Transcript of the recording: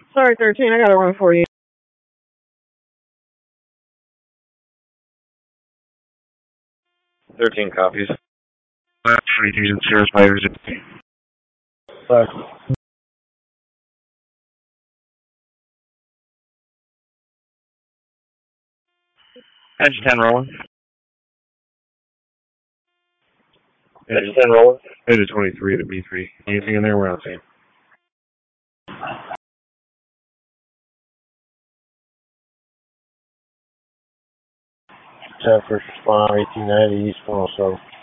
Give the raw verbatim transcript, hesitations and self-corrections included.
Sorry, thirteen, I got a run for you. thirteen copies. twenty-two, zero spiders. Five. Edge ten rolling. Edge ten rolling. Edge twenty-three at B three. Anything in there? We're not seeing. Ten first responder, eighteen ninety East one oh seven.